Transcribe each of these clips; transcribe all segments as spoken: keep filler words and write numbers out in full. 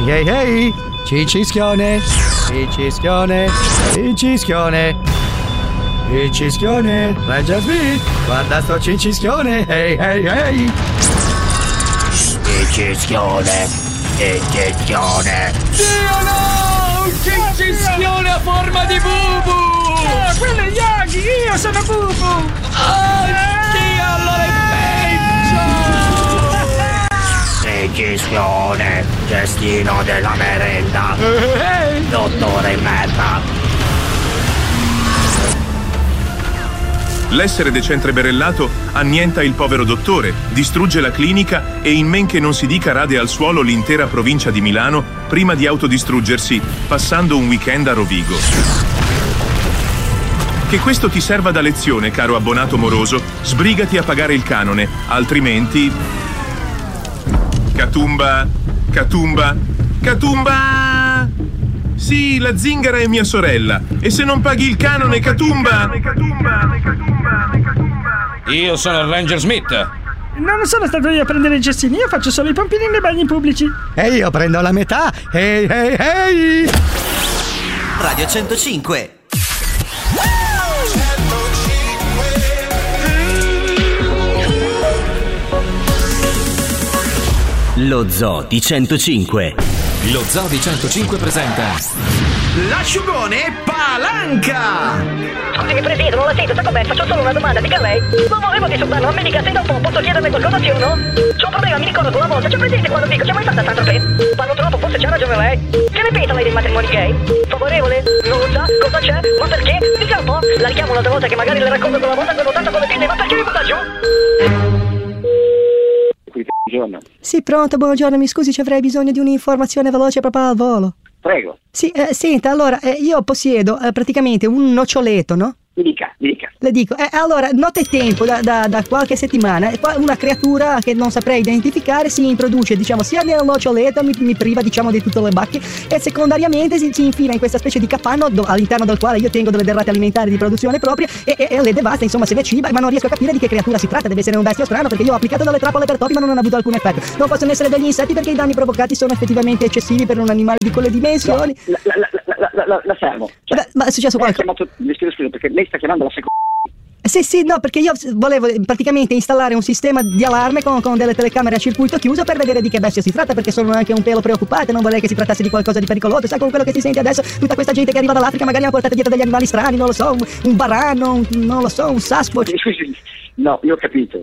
Ehi ehi ehi! Cincischione! Cincischione! Cincischione! Cincischione! Ranger Smith! Guarda sto cincischione! Ehi ehi ehi! Cincischione! Cincischione! Dio no! Un cincischione a forma di bubu! Oh, quello è Yogi! Io sono Bubu! Oh, Dio, allora è peggio! Cincischione! Destino della merenda! Ehi! Dottore merda! L'essere decentreberellato annienta il povero dottore, distrugge la clinica e in men che non si dica rade al suolo l'intera provincia di Milano prima di autodistruggersi, passando un weekend a Rovigo. Che questo ti serva da lezione, caro abbonato moroso, sbrigati a pagare il canone, altrimenti... Catumba, Catumba, Catumba! Sì, la zingara è mia sorella. E se non paghi il canone, Catumba... Io sono il Ranger Smith. Non sono stato io a prendere i cestini, io faccio solo i pompini nei bagni pubblici. E io prendo la metà. Ehi ehi ehi! Radio centocinque. Lo Zoo di centocinque. Lo Zoo di centocinque presenta L'asciugone Palanca! Scusi, mi presento, non la sento, sa com'è? Faccio solo una domanda, dica lei. Non volevo disturbarlo, ma mi dica se dopo posso chiederle qualcosa, sì o no? C'ho un problema, mi ricordo una volta, c'è presente quando dico, c'è mai stata Saint-Tropez? Parlo troppo, forse c'ha ragione lei. Che ne pensa lei dei matrimoni gay? Favorevole? Non lo sa? Cosa c'è? Ma perché? Dica un po'. La richiamo un'altra volta che magari le racconto quella volta che ho notato con le pinne, ma perché mi butta giù? Buongiorno. Sì, pronto, buongiorno, mi scusi, ci avrei bisogno di un'informazione veloce proprio al volo. Prego. Sì, eh, senta, allora, eh, io possiedo eh, praticamente un noccioletto, no? Mi dica, mi dica. Le dico, eh, allora, nottetempo, da, da, da qualche settimana, una creatura che non saprei identificare si introduce, diciamo, sia nel noccioletto, mi, mi priva, diciamo, di tutte le bacche, e secondariamente si, si infila in questa specie di capanno do, all'interno del quale io tengo delle derrate alimentari di produzione propria e, e, e le devasta, insomma, se ne ciba, ma non riesco a capire di che creatura si tratta. Deve essere un bestio strano, perché io ho applicato delle trappole per topi ma non hanno avuto alcun effetto. Non possono essere degli insetti perché i danni provocati sono effettivamente eccessivi per un animale di quelle dimensioni. No, la, la, la, la, la, la, la fermo. Cioè, Beh, ma è successo qualcosa? Chiamato, mi scuso, scuso, perché lei sta chiamando la seconda. Sì, sì, no, perché io volevo praticamente installare un sistema di allarme con, con delle telecamere a circuito chiuso per vedere di che bestia si tratta, perché sono anche un pelo preoccupate, non vorrei che si trattasse di qualcosa di pericoloso. Sai, con quello che si sente adesso, tutta questa gente che arriva dall'Africa magari hanno portato dietro degli animali strani, non lo so, un, un varano, un, non lo so, un Sasquatch. Scusi, no, io ho capito.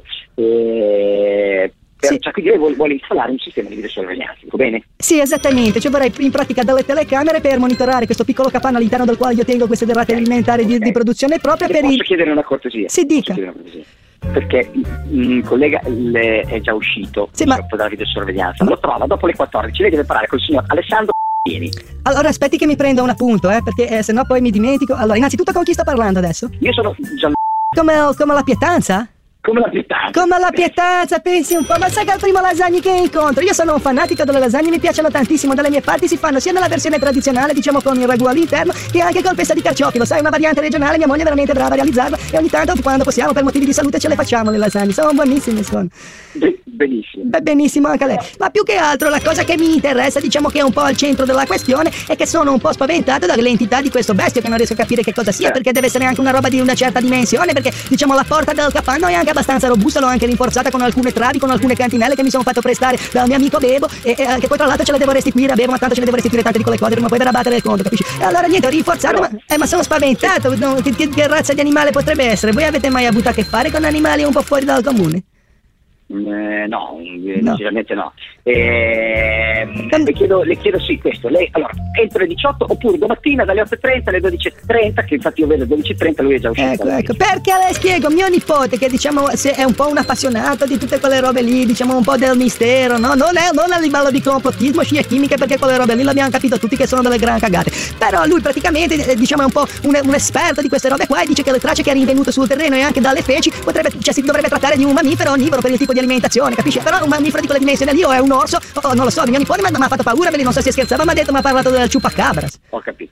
Eh... Sì. Cioè, quindi lei vuole, vuole installare un sistema di videosorveglianza, va bene? Sì, esattamente, cioè vorrei in pratica delle telecamere per monitorare questo piccolo capanno all'interno del quale io tengo queste derrate okay. alimentari di, okay. di produzione propria. Le per posso il... chiedere una cortesia? Si dica. Una cortesia? Perché un collega le è già uscito sì, ma... dalla videosorveglianza, lo trova dopo le quattordici, lei deve parlare col signor Alessandro Pieni. Allora aspetti che mi prenda un appunto, eh, perché eh, sennò poi mi dimentico. Allora, innanzitutto con chi sto parlando adesso? Io sono Gian... Come, come la pietanza? Come la pietanza. Come la pietanza, pensi un po', ma sai che al primo lasagne che incontro, io sono un fanatico delle lasagne, mi piacciono tantissimo, dalle mie parti si fanno sia nella versione tradizionale, diciamo con il ragù all'interno, che anche col pesto di carciofilo, sai, una variante regionale, mia moglie è veramente brava a realizzarla e ogni tanto quando possiamo per motivi di salute ce le facciamo le lasagne, sono buonissime, sono. Be- benissimo. Beh, benissimo anche lei, ma più che altro la cosa che mi interessa, diciamo che è un po' al centro della questione, è che sono un po' spaventato dall'entità di questo bestio, che non riesco a capire che cosa sia, perché deve essere anche una roba di una certa dimensione, perché diciamo la porta del capanno è anche abbastanza robusta, l'ho anche rinforzata con alcune travi, con alcune cantinelle che mi sono fatto prestare dal mio amico Bebo e, e che poi tra l'altro ce le devo restituire a Bebo, ma tanto ce ne devo restituire tante di quelle cose, ma poi verrà a battere il conto, capisci? E allora niente, ho rinforzato, ma, eh, ma sono spaventato, no, che, che, che razza di animale potrebbe essere? Voi avete mai avuto a che fare con animali un po' fuori dal comune? Eh, no, sinceramente no. Eh, le, chiedo, le chiedo sì questo. Lei allora entro le diciotto oppure domattina dalle otto e trenta alle dodici e trenta, che infatti io vedo dodici e trenta, lui è già uscito. Ecco, ecco, perché le spiego, mio nipote che diciamo se è un po' un appassionato di tutte quelle robe lì, diciamo un po' del mistero, no? Non è non a livello di complottismo, scie chimiche, perché quelle robe lì l'abbiamo capito tutti che sono delle gran cagate. Però lui praticamente diciamo è un po' un, un esperto di queste robe qua e dice che le tracce che ha rinvenuto sul terreno e anche dalle feci potrebbe, cioè si dovrebbe trattare di un mammifero onnivoro per il tipo di alimentazione, capisci? Però un mammifero di quelle dimensioni lì o è un orso o non lo so, mio nipote mi ha fatto paura, non so se scherzava, ma ha detto, mi ha parlato del chupacabras. Ho capito.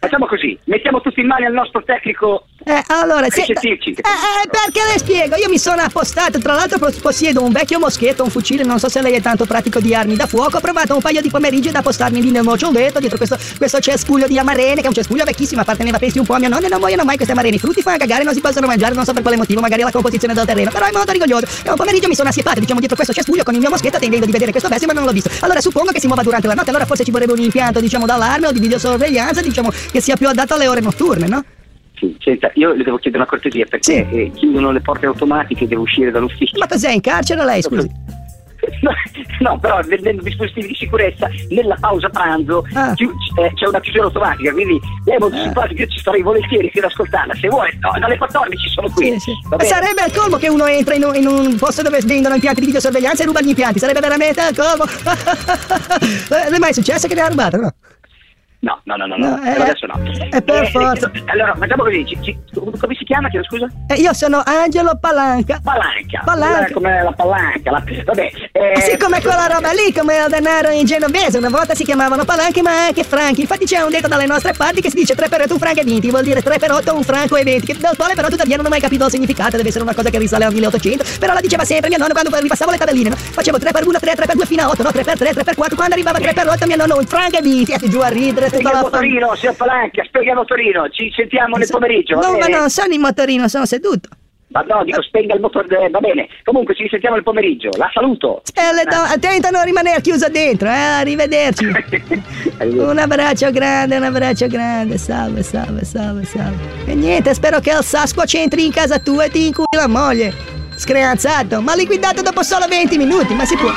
Facciamo così, mettiamo tutti in mano al nostro tecnico. Eh, allora, se, eh, risentirci. eh, perché le spiego, io mi sono appostato, tra l'altro pos- possiedo un vecchio moschetto, un fucile, non so se lei è tanto pratico di armi da fuoco, ho provato un paio di pomeriggi ad appostarmi lì nel nocciolletto, dietro questo, questo cespuglio di amarene, che è un cespuglio vecchissimo, apparteneva pensi un po' a mio nonno, e non muoiono mai queste amarene, i frutti fanno cagare, non si possono mangiare, non so per quale motivo, magari è la composizione del terreno, però è molto rigoglioso, e un pomeriggio mi sono assiepato, diciamo, dietro questo cespuglio con il mio moschetto, tendendo di vedere questo bestio, ma non l'ho visto, allora suppongo che si muova durante la notte, allora forse ci vorrebbe un impianto, diciamo, d'allarme o di videosorveglianza, diciamo, che sia più adatto alle ore notturne, no? Sì, senta, io le devo chiedere una cortesia perché Sì. eh, chiudono le porte automatiche e devo uscire dall'ufficio. Ma cos'è, in carcere lei, scusi? No, no, però vendendo dispositivi di sicurezza nella pausa pranzo Ah. chi- eh, c'è una chiusura automatica, quindi lei è molto Ah. simpatica, io ci starei volentieri fino ad ascoltarla. Se vuole, no, dalle quattordici sono qui. Sì, sì. Va bene? Sarebbe al colmo che uno entra in un, in un posto dove vendono impianti di videosorveglianza e ruba gli impianti, sarebbe veramente al colmo. Eh, Non è mai successo che ne ha rubato, no? No, no, no, no, No, no, eh, per adesso no. eh, per forza. Allora, facciamo così, ci- ci- come si chiama, chiedo scusa? Eh, io sono Angelo Palanca. Palanca. Palanca. Eh, Come la palanca, la... vabbè. Eh, Ah, sì, come quella roba lì, come il denaro in genovese. Una volta si chiamavano palanche, ma anche franchi. Infatti c'è un detto dalle nostre parti che si dice tre per otto un franco e venti, vuol dire tre per otto un franco e venti, che del quale però tuttavia non ho mai capito il significato, deve essere una cosa che risale al milleottocento, però la diceva sempre mio nonno quando ripassavo le tabelline, no? Facevo tre per uno, tre, tre per due fino a otto, no? tre per tre, tre per quattro, quando arrivava tre per otto mio nonno un franco e venti, e giù a ridere tutta Spiega il la motorino, signor Palanca, spiega il motorino, ci sentiamo nel pomeriggio, va No, ma bene? non sono in motorino, sono seduto. Ma no, dico spenga il motore, va bene. Comunque ci risentiamo nel pomeriggio, la saluto. E le do- attenta a non rimanere chiuso dentro, eh? Arrivederci. Un abbraccio grande, un abbraccio grande. Salve, salve, salve, salve. E niente, spero che il Sasquatch entri in casa tua e ti inculi la moglie. Screanzato, ma liquidato dopo solo venti minuti, ma si può.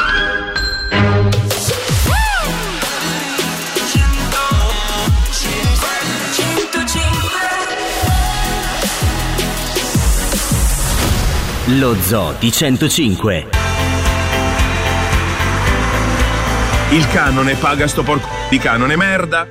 Lo Zoo di centocinque. Il canone paga sto porco di canone merda.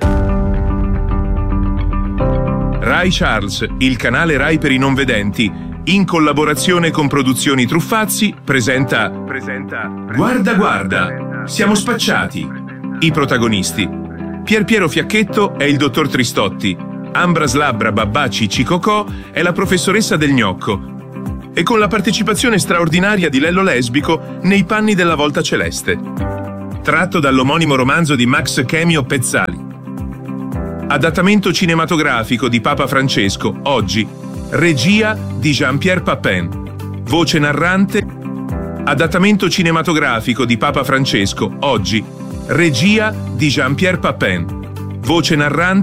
Rai Charles, il canale Rai per i non vedenti, in collaborazione con Produzioni Truffazzi, presenta Presenta Guarda guarda, siamo spacciati. I protagonisti: Pier Piero Fiacchetto è il dottor Tristotti, Ambra Slabra Babbaci Cicocò è la professoressa del gnocco, e con la partecipazione straordinaria di Lello Lesbico nei panni della Volta Celeste. Tratto dall'omonimo romanzo di Max Chemio Pezzali. Adattamento cinematografico di Papa Francesco, oggi. Regia di Jean-Pierre Papin. Voce narrante. Adattamento cinematografico di Papa Francesco, oggi. Regia di Jean-Pierre Papin. Voce narrante.